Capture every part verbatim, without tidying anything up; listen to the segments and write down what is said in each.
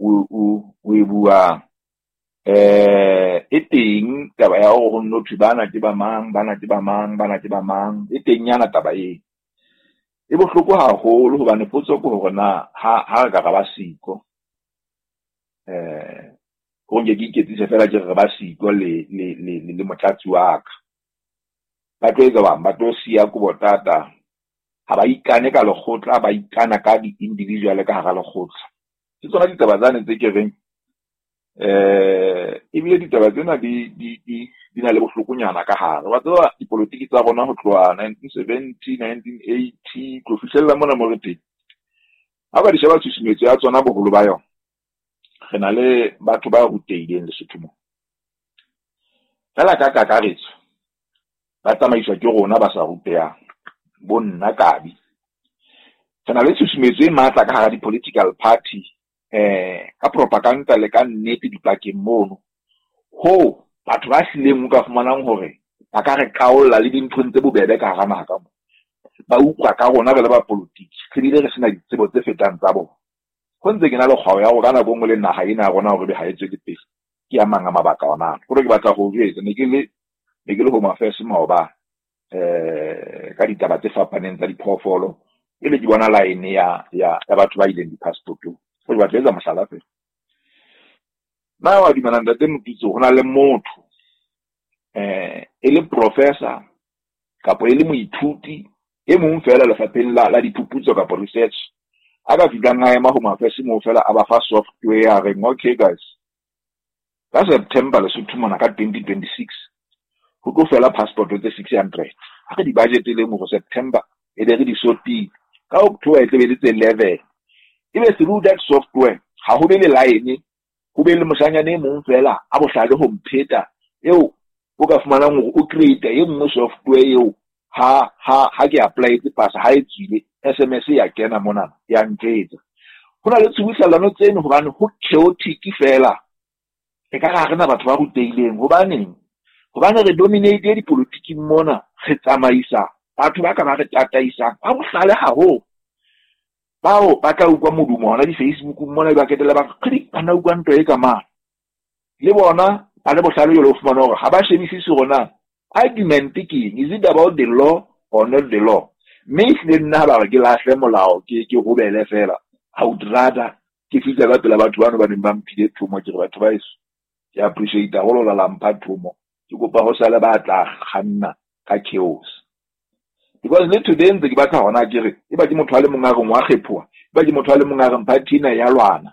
o o e bua eh e teng taba ya go no thibana ke ba mang bana ke ba mang bana ke ba mang e teng yana taba e e bohloko haholo hobane potso ko hore na ha ha ga ba siko eh go nge ke iketsise fela ke re ba siko le le le le motlatsi wa ka ba tloetsa ba ba tlo sia go botata ha ba ikane ka lekgotla ba ikana ka di individual ka ga lekgotla ke tsona ditaba tsane tse ke reng eh e bile ditaba tsena di di di di na le bohlokonyana ka hare wa tswa dipolitiki tsa rona ho tloa nineteen seventy nineteen eighty go fihlella mona mo re teng ha ba di sheba tshusumetso ya tsona boholo ba yona re na le batho ba ruteileng le sethumo fela ka kakaretso ba tsamaiswa ke rona ba sa ruteang bonna kabi tsena le tshusumetso e matla ka hara di political party eh ka propaganda le ka nnete dipakeng mono ho batho ba sileng ka fumanang hore ba ka re kaolla le dintho tse bobebe ka hara naga mo ba utlwa ka rona ba le ba politiki ke dile re sena ditsebo tse fetang tsa bona go ntse ke na le kgwao ya go kana bongwe le naga ena rona gore be ha etse ke pele ke a manga mabaka ona gore ke batla go jwetsa ne ke le ne ke le go mafese maoba eh ka ditaba tse fapaneng tsa diphoofolo e le ke bona line ya ya ya batho ba ileng di passport go ba tletsa masala fe ba wa di mananda tse motitso gona le motho eh e le professor kapo e le moithuti e mong fela le fapeng la la diphuputso kapo research aga fitanga ya maho mafese mo fela aba fa software re okay guys ka September le sothumana ka twenty twenty-six go go fela passport tse six hundred ha di budget le mo September e be re di sorti ka October e tle be tse eleven ebe through that software ha ho be le line go be le moshanyane mong fela a bo hlale ho mpheta eo o ka fumana ngo o create e nngwe software eo ha ha ha ke apply tse pass ha e tsile S M S ya kena mona ya ntsetsa hona le tshubihlano tseno hobane ho chaotic fela e ka ga rena batho ba ruteileng hobane hobane re dominate di politiki mona re tsamaisa batho ba ka ba re tataisa ba bohlale ha ho bao ba ka ukwa modumo hona di Facebook mona ba ketela ba click bana ukwa ntwe e ka ma le bona ba le bohlale yo lo fumana hore ha ba shebisise rona argument ke is it about the law or not the law me le nna ba ke la hle molao ke ke go bele fela I would rather ke fitla ba pela batho bana ba neng ba mphile thumo ke batho ba iso ke appreciate a go la lampa thumo ke go pa go sala ba tla khanna ka chaos because le today ntse ke batla hona ke re e ba ke motho a le mongwe a reng wa khephoa e ba ke motho a le mongwe a reng party na ya lwana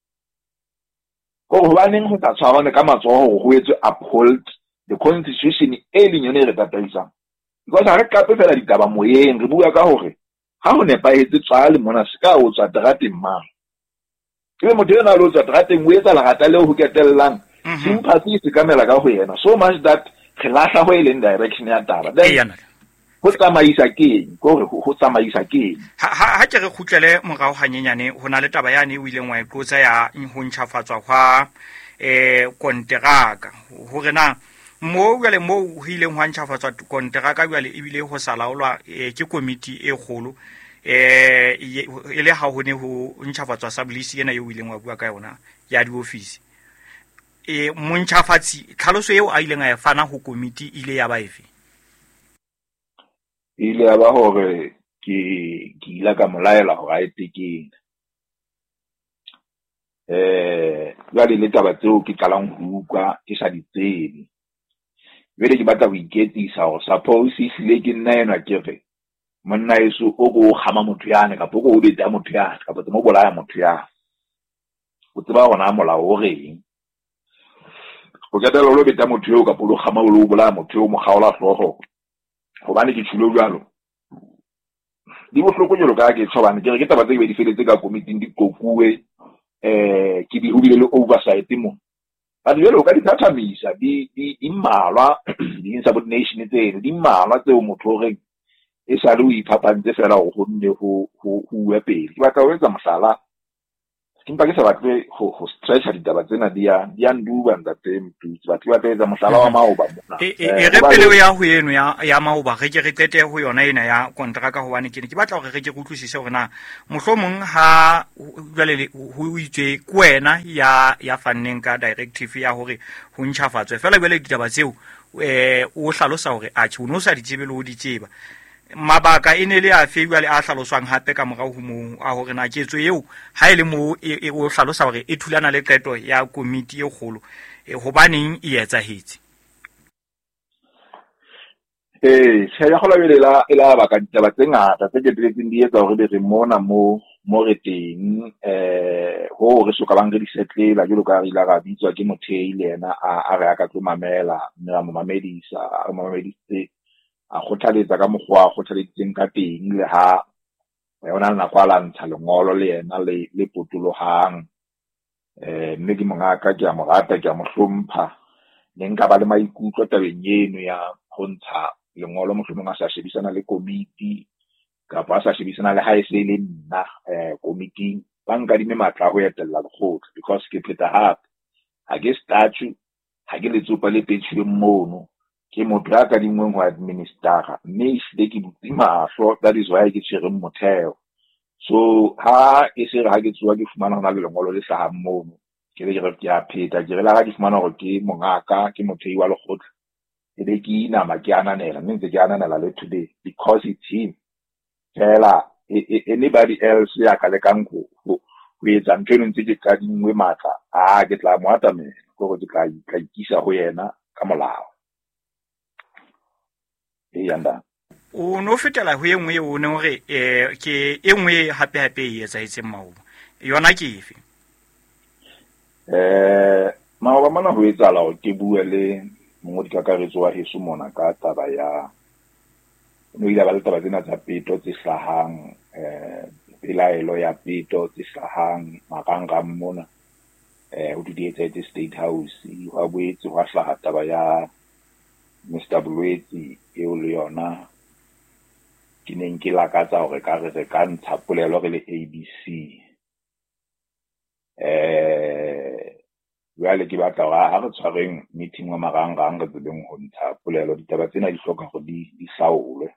go go baneng go tla tshwarana ka matsogo go etse uphold the constitution e leng yone re tataisang because ha re ka pefela ditaba moyeng re bua ka hore ha ho nepahetse tswale mona se ka o tswa terateng mang ke mo tena lo tswa terateng o etsa la gata le ho ketellang sympathy se kamela ka ho yena so much that re lahla ho ile direction ya taba then ho tsamaisa keng gore ho tsamaisa keng ha ha ke re khutlele morao hanyenyane hona le taba yane o ile ngwa iqotsa ya ho ntšhafatswa kwa eh konteraka ho rena mo gale mo ho ile ho ntšhafatswa konteraka gale e bile ho salaolwa ke komiti e kgolo eh ile ha ho ne ho ntšhafatswa sublisi ena yo ile ngwa bua ka yona ya di office e mo ntšhafatsi tlhaloso eo a ile nga e fana ho komiti ile ya ba efe ile ya ba hore ke ke ila ka molaela ho a etekeng eh ya di leta ba tseo ke tlalang ho utlwa ke sa ditsebe vele ke batla go iketisa go suppose se le ke nna ena ke re monna iso o go gama motho yana ka poko o beta motho yana ka botse mo bolaya motho yana o tseba gona mola o reng go ketela lo beta motho yo ka polo gama o lo bolaya motho yo mo gaola hlogo go bane ke tshilo jalo di bohloko jalo ka ke tshobane ke re ke taba tse be di feletse ka committee di kokuwe eh ke di hubile le oversight mo ba di lo ka di thathamisa di di immalwa di insubordination tse di immalwa tse o motho re e sa le o iphapantse fela go gonne go go go epele ke batla o etsa mosala kimpa ke sa batle ho ho stretcha ditaba tsena dia dia nduba ntate Mtutsi batho ba tletsa mohlala wa maoba mona e re pele ya ho eno ya ya maoba re ke re tete ho yona ena ya kontraka hobane ke ne ke batla hore re ke go tlosise hore na mohlomong ha jwale ho itse ku wena ya ya fanneng ka directive ya hore ho ntjhafatswe fela bele ditaba tseo eh o hlalosa hore a tshi o no sa di tsebe le ho di tseba mabaka ene le a fe jwale a hlaloswang hape ka morao ho mo a hore na ketso eo ha ile mo e o hlalosa hore e thulana le qeto ya komiti e kgolo hobaneng e etsahetse eh se ya gola belela e la baka ditaba tse ngata tse ke diretseng di etsa hore re mona mo mo re teng eh ho re soka bang re di setlela jalo ka re la ga bitswa ke mothei le ena a re aka tlo mamela nna mo mamedisa a mamedise a khothaletsa ka mogwa a khothaletseng ka teng le ha yona nna kwa la ntsha lengolo le ena le le potolohang eh mme ke mongaka ke a morata ke a mohlompha ne nka ba le maikutlo tabeng eno ya ho ntsha lengolo mohlomong a sa shebisana le komiti kapa a sa shebisana le ha e se le nna eh komiting ba nka di me matla ho etella lekgotla because ke pheta hape ha ke statue ha ke le tsopa le petshwe mono ke motho ya ka dingweng ho administera mme se ke butima so that is why ke tshire motheo so ha e se ha ke tswa ke fumana hona le lengolo le hlaha mono ke le re ke a pheta ke re la ga ke fumana hore ke mongaka ke mothei wa lekgotla e be ke ina ma ke ananela ntse ke ananela le today because it's him fela anybody else ya ka le kango ho etsa ntwe ntse ke ka dingwe matla a ke tla mo atamela go ke tla ikisa ho yena ka molao e yanda o no fetela ho engwe o ne hore eh ke engwe hape hape e etsa itseng maoba yona ke efe eh maoba mana ho etsa la o ke bua le mongodi ka karetso wa heso mona ka taba ya no ile ba le taba tsena tsa peto tse hlahang eh pelaelo ya peto tse hlahang marangrang mona eh ho di etsa tse State House wa boetse wa hlaha taba ya Mister Bulwetsi eo le yona ke neng ke la ka tsa hore ka re re ka ntsha polelo re le A B C eh jwale ke batla hore ha re tshwareng meeting wa marangrang re tsebeng ho ntsha polelo ditaba tsena di hloka hore di di hlaolwe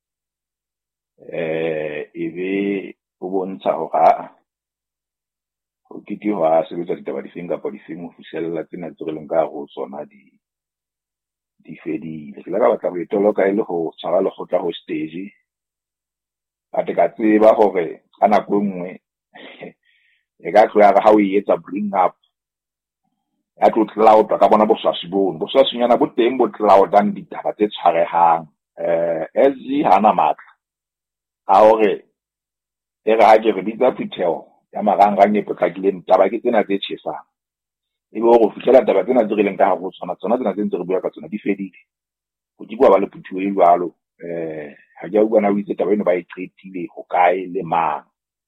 eh ebe ho bontsha hore ho kiti wa sebetsa ditaba di feng kapa di feng ho fihlela tsena tse re leng ka ho tsona di di fedile ke la ka batla ho etoloka ile ho tshwara le khotla ho stage a te ka tseba hore kana go nngwe e ka tloya ga o etsa bring up ya tlo cloud ka bona boswasi bona boswasinyana bo teng bo cloudang ditaba tse tshwarehang eh as hana matla a hore e ga ke re ditsa phitheo ya marangrang e potlakileng taba ke tsena tse tshesang e bo go fihlela taba tsena tse re leng ka go tsona tsona tsena tse ntse re bua ka tsona di fedile go di bua ba le phuthu e jwalo eh ha ja uana o itse taba eno ba e qetile ho kae le mang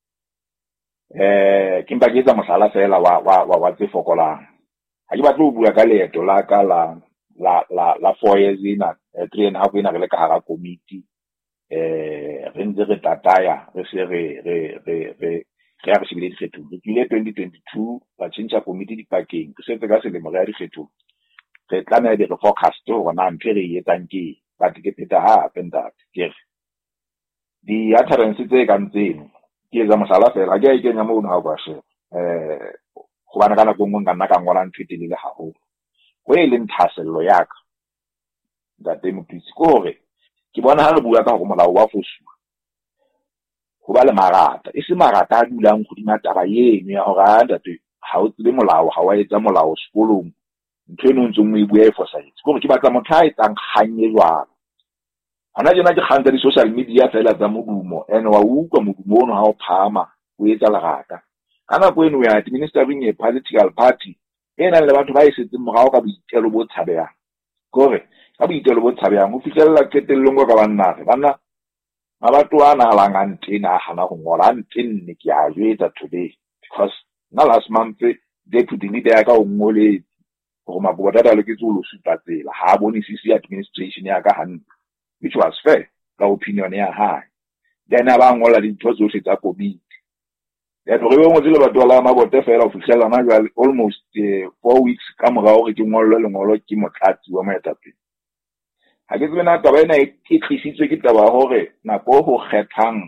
eh ke mpa ke tsa mohlala fela wa wa wa tse fokolang ha ke batlo bua ka leeto la ka la la la la four years ina three and a half ina re le ka hara committee eh re ntse re tataya re se re re re re re a re shebile dikgetho re ile twenty twenty-two ba tshintsa committee dipakeng ke setse ka selemo re a dikgetho re tlameha di re forecast hore na ntse re etsang ke ba ke pheta ha penta ke di utterance tse ka ntseng ke za mosala fela ga ke kenya mo una ba she eh go bana kana go ngwe nna ka ngola ntwetele le haholo go e le nthasello ya ka da Mtutsi gore ke bona ha re bua ka go molao wa fosuwa go ba le marata e se marata a dulang go dina taba yeno ya hore a ntate ha o tsile molao ha wa etsa molao sekolong ntwe no ntse mo e bua e fosahetse gore ke batla motho a etsang hanye jwalo ana jena ke khanta di social media fela tsa modumo ene wa utlwa modumo ono ha o phama o etsa lerata ana go eno ya administering a political party ena le batho ba isetse mogao ka boitelo bo tshabeyang gore ka boitelo bo tshabeyang o fitlhela ketellong ka banna re banna ba batho ana halanga ntina hana go ngola ntinne ke a jwetsa today because na last month deputy leader ka o ngole go maboda da le ke tsolo supatsela ha bone C C administration ya ka hantle which was fair ka opinion ya hae then aba ngola dintho tsohle tsa COVID ya re be mo tsile batho la mabote fela o fitlhela na jwa almost uh, four weeks ka morao re ke ngollo le ngolo ke motlatsi wa moetapele ha ke tsena taba ena e tlisitswe ke taba hore nako go kgethang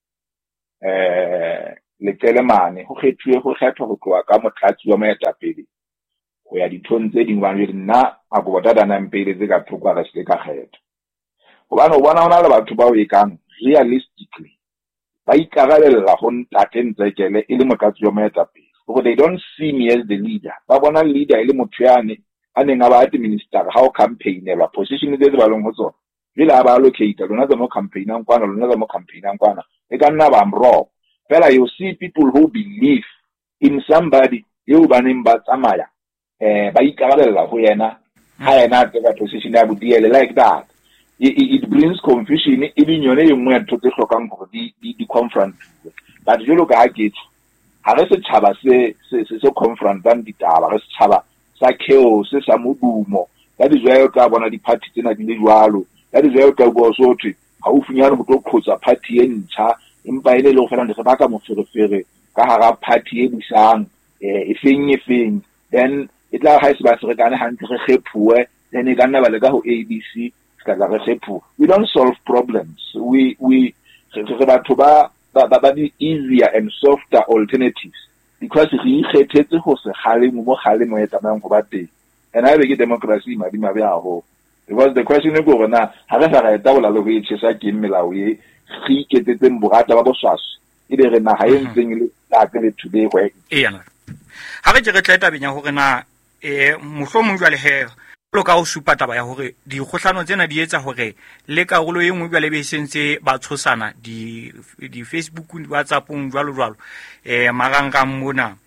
eh le telemane go kgethuwe go kgethwa go tloa ka motlatsi wa moetapele go ya dithong tse dingwe ba re nna a go botata nang pele tse ka thoko ga se ka kgetho go bana o bona ona le batho ba o ekang realistically ba ikarabella go ntate ntsekele e le motlatsi wa moetapele go they don't see me as the leader ba bona leader e le motho yane a neng a ba administer how campaign la position tse ba leng go tsona le la ba allocate lona tsa mo campaign ang kwana lona tsa mo campaign ang kwana e ka nna ba mro fela you see people who believe in somebody you ba neng ba tsamaya eh ba ikarabella go yena ha yena ka position ya bodiele like that it, it brings confusion e le nyone e nngwe ya tsotle hlokang go di di confront but jolo ka ke ha re se tshaba se se se confrontang ditaba re se tshaba sa chaos se sa modumo ka di jwa ka bona di party tsena di le jwalo ka di jwa ka go sothi ha o funyana go tlo khotsa party e ntsha empa ile le go fela le ba ka moferefere ka hara party e busang e feng e feng then it la ha se ba se re kana hantle re khephuwe then e kana ba le ka ho A B C ka la re khephu we don't solve problems we we re batho ba ba ba di easier and softer alternatives because re ikgethetse go se gale mo gale mo eta mang go ba teng and I be ke democracy madi mabe a ho because the question is go bona ha re sa ga eta bola le go itshesa ke melao ye re iketsetse mbogata ba boswaso e be re na ha entseng le la ke le today go e yana ha re re tla tabenya hore na e mohlomong jwa le he lo ka o supa taba ya hore di kgohlano tsena di etsa hore le karolo e nngwe jwa le be sentse ba tshosana di di Facebook di WhatsApp jwalo jwalo eh marangang mona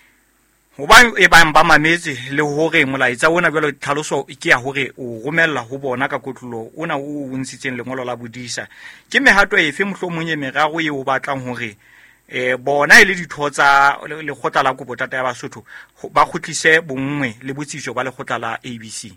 ho ba e ba mba mametse le hore molaetsa ona jwalo tlhaloso ke ya hore o romella ho bona ka kotlolo ona o ntshitseng lengolo la bodisa ke mehato efe mohlomong e merago e o batlang hore eh bona ile dithotsa le khotla la go botata ya Basotho ba khutlise bongwe le botsitso ba le khotla la A B C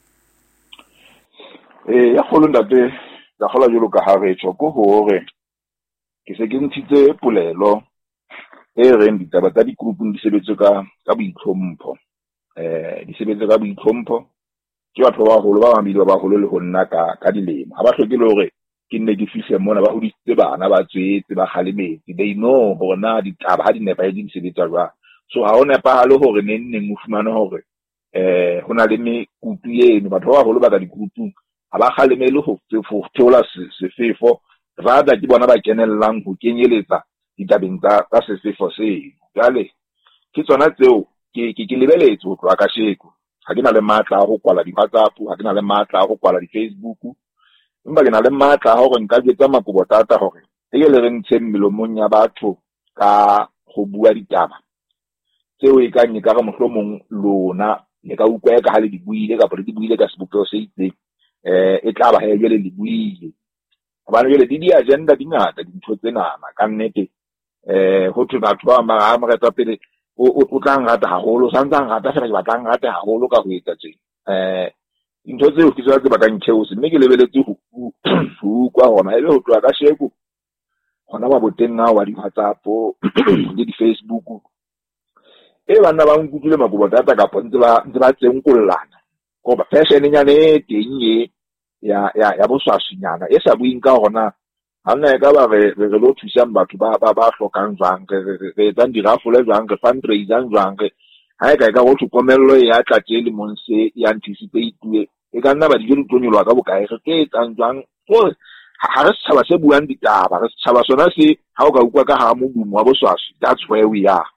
eh ya go ndate ga gola jolo ka ha re tshoko hore ke se ke ntshitse polelo e re nditaba tsa di group di sebetse ka ka boitlhompho eh di sebetse ka boitlhompho ke batho ba holo ba mamedi ba holo le go nna ka ka dilemo ha ba tlhoke le hore ke nne ke fihle mona ba hoditse bana ba tswetse ba khalemetse they know hore na ditaba ha di nepa di sebetsa jwa so ha ona pa halo hore ne nne mo fumana hore eh hona le me kutu yeno batho ba holo ba ka di kutu ha ba khalemele ho theola sefefo rather ke bona ba kenellang ho kenyeletsa ditabeng tsa tsa sefefo se jale ke tsona tseo ke ke ke lebeletse ho tloa ka sheko ha ke na le matla go kwala di WhatsApp ha ke na le matla go kwala di Facebook empa ke na le matla go nka jetsa makobo tata hore e le re ntse melomong ya batho ka go bua ditaba tseo e ka nyeka ga mohlomong lona le ka ukwa ka hale di buile ka di buile ka sebopelo se itse eh e tla ba he jele di buile ba le di di agenda di ngata di ntho tsena ka nnete eh ho thwe batho ba ma ga re tsa pele o o tlang rata haholo santsang rata fela ke batlang rata haholo ka go etsa tseng eh ntho tseo ke tswa tse ba ka ntheose mme ke lebeletse ho kwa hona ebe ho tloa ka sheko hona ba boteng na wa di WhatsApp le di Facebook e bana ba nkutule makobo data ka pontse ba ntse ba tseng kullana go ba fashion nyane teng ye ya ya ya boswashinyana e sa buing ka hona hana e ka ba re re lo thusa batho ba ba ba hlokang jwang re re tsa dirafole jwang re fundraising jwang ha e ka ka go tlomello ya tlatsele monse ya anticipate e ka nna ba di jelo tonyolwa ka bokae re ke tsang jwang go ha re tshaba se buang ditaba re tshaba sona se ha o ka ukwa ka ha modumo wa boswashi that's where we are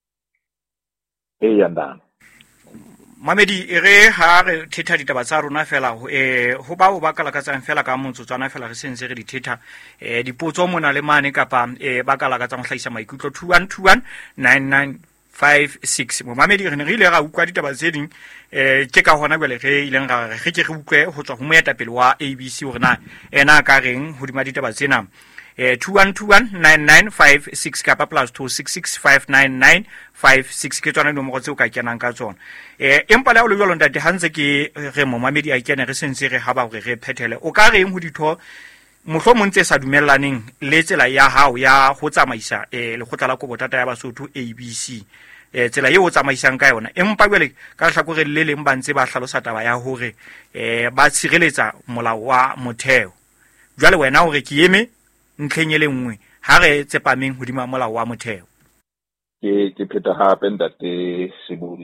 e yanda Mamedi ere ha re thetha ditaba tsa rona fela eh ho ba o bakala ka tsang fela ka montsotswana fela re sentse re di thetha eh dipotso mona le mane kapa eh bakala ka tsang hlahisa maikutlo two one two one nine nine five six mo Mamedi re ne re ile ga ukwa ditaba tse ding eh ke ka hona bele re ile ga re ke re ukwe ho tswa ho moetapele wa A B C hore na ena ka reng ho di ditaba tsena eh two one two one nine nine five six kapa plus two six six five nine nine five six ke tsona nomoro tse o ka kenang ka tsona eh empa la o le jalo ntate hantse ke re mo Mamedi a kene re sentse re ha ba re re phethele o ka reng ho ditho mohlomong tse sa dumellaneng le tsela ya hao ya ho tsamaisa eh lekgotla la Kobotata ya Basotho A B C eh tsela eo o tsamaisang ka yona, empa jwale ka hlakore le leng ba ntse ba hlalosa taba ya hore eh ba tshireletsa molao wa motheo. Jwale wena o re ke eme ntlheng e le nngwe ha re tsepameng hodima molao wa motheo. ke ke pheta hape ntate Sebodi.